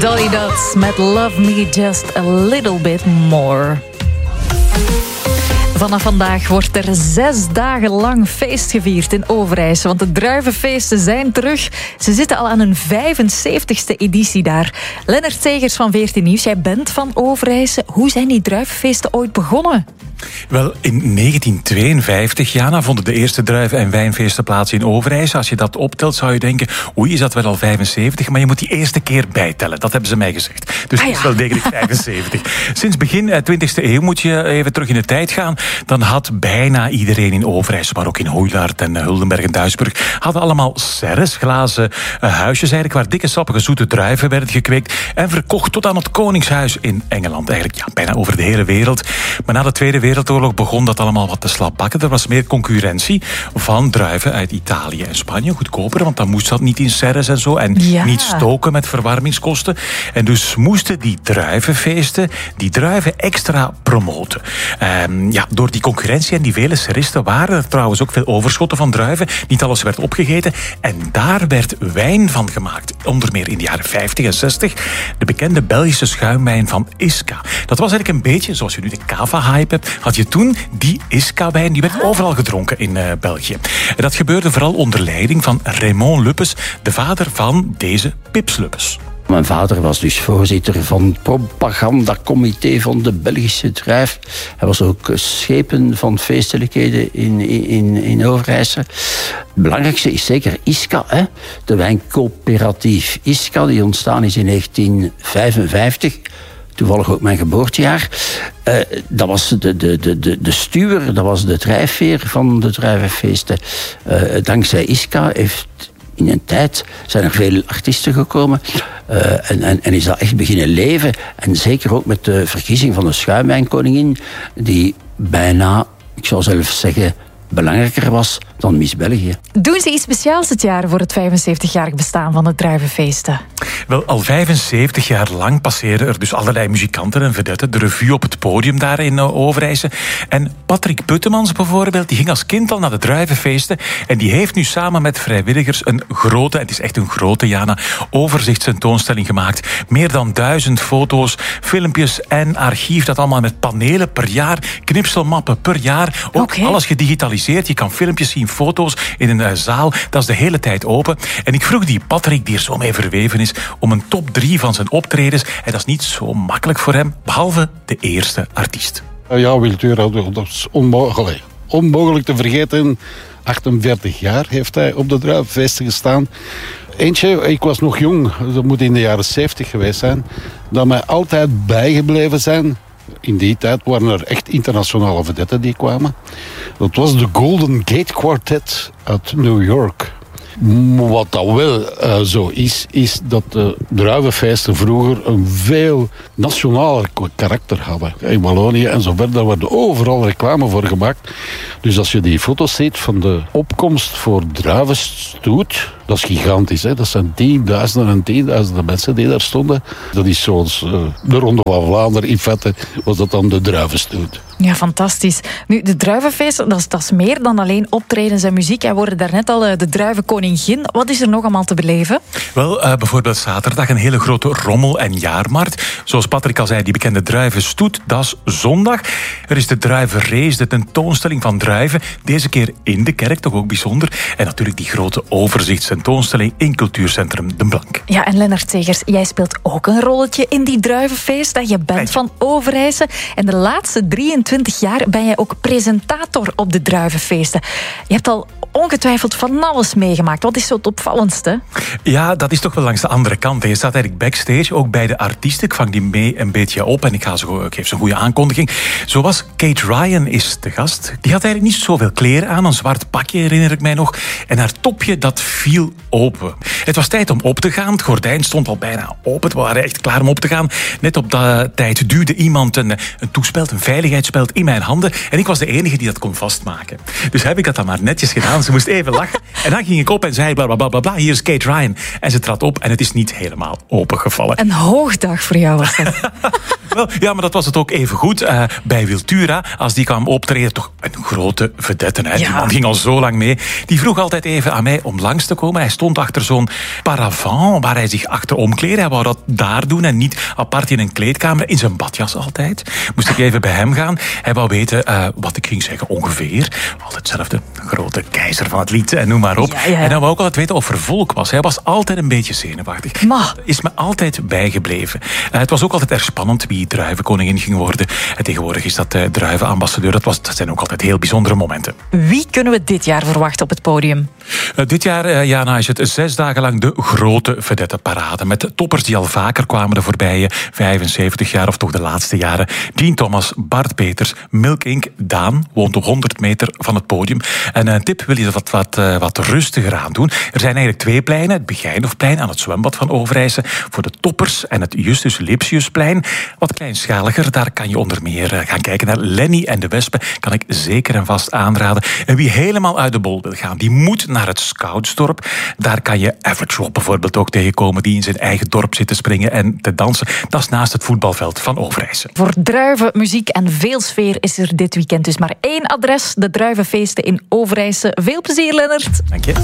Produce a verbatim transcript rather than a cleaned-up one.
Dolly Dots met Love Me Just a Little Bit More. Vanaf vandaag wordt er zes dagen lang feest gevierd in Overijse. Want de druivenfeesten zijn terug. Ze zitten al aan hun vijfenzeventigste editie daar. Lennart Segers van veertien Nieuws, jij bent van Overijse. Hoe zijn die druivenfeesten ooit begonnen? Wel, in negentien tweeënvijftig, Jana, vonden de eerste druiven- en wijnfeesten plaats in Overijse. Als je dat optelt, zou je denken, oei, is dat wel al vijfenzeventig? Maar je moet die eerste keer bijtellen. Dat hebben ze mij gezegd. Dus ah, ja. het is wel degelijk vijfenzeventig. Sinds begin twintigste eeuw moet je even terug in de tijd gaan. Dan had bijna iedereen in Overijse, maar ook in Hoeijlaart en Huldenberg en Duisburg, hadden allemaal serres, glazen uh, huisjes eigenlijk, waar dikke sappige zoete druiven werden gekweekt en verkocht tot aan het Koningshuis in Engeland. Eigenlijk ja, bijna over de hele wereld. Maar na de Tweede Wereldoorlog begon dat allemaal wat te slapbakken. Er was meer concurrentie van druiven uit Italië en Spanje. Goedkoper, want dan moest dat niet in serres en zo. En ja. niet stoken met verwarmingskosten. En dus moesten die druivenfeesten die druiven extra promoten. Um, ja, door die concurrentie en die vele serristen waren er trouwens ook veel overschotten van druiven. Niet alles werd opgegeten. En daar werd wijn van gemaakt. Onder meer in de jaren vijftig en zestig. De bekende Belgische schuimwijn van Isca. Dat was eigenlijk een beetje, zoals je nu de cava-hype hebt, had je toen die Isca-wijn, die werd overal gedronken in uh, België. En dat gebeurde vooral onder leiding van Raymond Luppes, de vader van deze Pips Luppes. Mijn vader was dus voorzitter van het propagandacomité van de Belgische druif. Hij was ook schepen van feestelijkheden in, in, in Overijse. Het belangrijkste is zeker Isca, hè? De wijncoöperatief Isca, die ontstaan is in negentien vijfenvijftig. Toevallig ook mijn geboortejaar. Uh, dat was de, de, de, de stuwer, dat was de drijfveer van de druivenfeesten. Uh, dankzij Isca heeft in een tijd zijn er veel artiesten gekomen. Uh, en, en, en is dat echt beginnen leven. En zeker ook met de verkiezing van de schuimwijnkoningin, die bijna, ik zou zelf zeggen, belangrijker was dan Miss België. Doen ze iets speciaals dit jaar voor het vijfenzeventigjarig bestaan van de druivenfeesten? Wel, al vijfenzeventig jaar lang passeren er dus allerlei muzikanten en vedetten de revue op het podium daar in Overijse. En Patrick Puttemans bijvoorbeeld, die ging als kind al naar de druivenfeesten en die heeft nu samen met vrijwilligers een grote, het is echt een grote, Jana, overzichtstentoonstelling gemaakt. Meer dan duizend foto's, filmpjes en archief, dat allemaal met panelen per jaar, knipselmappen per jaar, ook okay. Alles gedigitaliseerd. Je kan filmpjes zien, foto's in een uh, zaal, dat is de hele tijd open. En ik vroeg die Patrick, die er zo mee verweven is, om een top drie van zijn optredens. En dat is niet zo makkelijk voor hem, behalve de eerste artiest. Ja, Wiltuur, dat is onmogelijk. Onmogelijk te vergeten. achtenveertig jaar heeft hij op de druivenfeesten gestaan. Eentje, ik was nog jong, dat moet in de jaren zeventig geweest zijn, dat mij altijd bijgebleven zijn. In die tijd waren er echt internationale vedetten die kwamen. Dat was de Golden Gate Quartet uit New York. Wat dat wel uh, zo is, is dat de druivenfeesten vroeger een veel nationaler karakter hadden. In Wallonië en zo verder, daar werd overal reclame voor gemaakt. Dus als je die foto's ziet van de opkomst voor druivenstoet, dat is gigantisch. Hè? Dat zijn tienduizenden en tienduizenden mensen die daar stonden. Dat is zoals uh, de Ronde van Vlaanderen. In feite was dat dan de druivenstoet. Ja, fantastisch. Nu, de druivenfeesten, dat is, dat is meer dan alleen optredens en muziek. Jij hoorde daarnet al uh, de druivenkoningin. Wat is er nog allemaal te beleven? Wel, uh, bijvoorbeeld zaterdag een hele grote rommel- en jaarmarkt. Zoals Patrick al zei, die bekende druivenstoet, dat is zondag. Er is de druivenrace, de tentoonstelling van druiven. Deze keer in de kerk, toch ook bijzonder. En natuurlijk die grote overzichtstentoonstelling in Cultuurcentrum De Blank. Ja, en Lennart Segers, jij speelt ook een rolletje in die druivenfeesten. Je bent Eitje. van Overijse. En de laatste drieëntwintig jaar ben jij ook presentator op de druivenfeesten. Je hebt al ongetwijfeld van alles meegemaakt. Wat is zo het opvallendste? Ja, dat is toch wel langs de andere kant. Je staat eigenlijk backstage, ook bij de artiesten. Ik vang die mee een beetje op en ik, ga zo, ik geef ze een goede aankondiging. Zoals Kate Ryan is de gast. Die had eigenlijk niet zoveel kleren aan. Een zwart pakje herinner ik mij nog. En haar topje, dat viel open. Het was tijd om op te gaan. Het gordijn stond al bijna open. We waren echt klaar om op te gaan. Net op dat tijd duwde iemand een, een toespeld, een veiligheidsspeld in mijn handen. En ik was de enige die dat kon vastmaken. Dus heb ik dat dan maar netjes gedaan. Ze moest even lachen. En dan ging ik op en zei bla bla bla bla, bla hier is Kate Ryan. En ze trad op en het is niet helemaal opengevallen. Een hoogdag voor jou was dat. Wel, ja, maar dat was het ook even goed. Uh, bij Wiltura, als die kwam optreden, toch een grote vedette. Hè? Ja. Die man ging al zo lang mee. Die vroeg altijd even aan mij om langs te komen. Hij stond achter zo'n paravent waar hij zich achter omkleedde. Hij wou dat daar doen en niet apart in een kleedkamer. In zijn badjas altijd. Moest ik even bij hem gaan. Hij wou weten uh, wat ik ging zeggen ongeveer. Altijd hetzelfde. Grote keizer van het lied en noem maar op. Ja, ja. En dan wou ik altijd weten of er volk was. Hij was altijd een beetje zenuwachtig. Ma. Dat is me altijd bijgebleven. Uh, het was ook altijd erg spannend wie druivenkoningin ging worden. En tegenwoordig is dat uh, druivenambassadeur. Dat, was, dat zijn ook altijd heel bijzondere momenten. Wie kunnen we dit jaar verwachten op het podium? Uh, dit jaar, uh, Jana, is het zes dagen lang de grote vedettenparade. Met toppers die al vaker kwamen de voorbije vijfenzeventig jaar, of toch de laatste jaren. Dean Thomas, Bart Peters, Milk Inc. Daan woont op honderd meter van het podium. En een tip, wil je wat, wat, uh, wat rustiger aan doen. Er zijn eigenlijk twee pleinen. Het Begijnhofplein aan het zwembad van Overijse voor de toppers en het Justus Lipsiusplein. Wat kleinschaliger, daar kan je onder meer uh, gaan kijken naar Lenny en de Wespen. Kan ik zeker en vast aanraden. En wie helemaal uit de bol wil gaan, die moet naar het Scoutsdorp. Daar kan je Average Rob bijvoorbeeld ook tegenkomen, die in zijn eigen dorp zit te springen en te dansen. Dat is naast het voetbalveld van Overijse. Voor druiven, muziek en veel sfeer is er dit weekend dus maar één adres. De druivenfeesten in Overijse. Veel plezier, Lennart. Dank je.